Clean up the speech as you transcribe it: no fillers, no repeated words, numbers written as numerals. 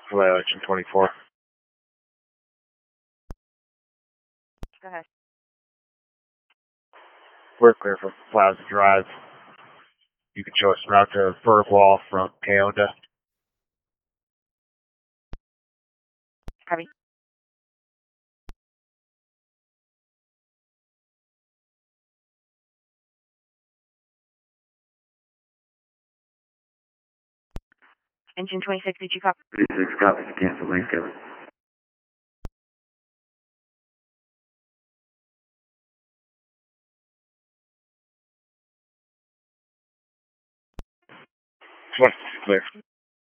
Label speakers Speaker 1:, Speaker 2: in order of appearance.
Speaker 1: Hello, Engine 24.
Speaker 2: Go ahead.
Speaker 1: We're clear from Plaza Drive. You can show us route to Bergwall from Keonda.
Speaker 2: Copy. Engine 26, did you copy?
Speaker 3: 36 copies, cancel link, Kevin.
Speaker 1: Just want to clear.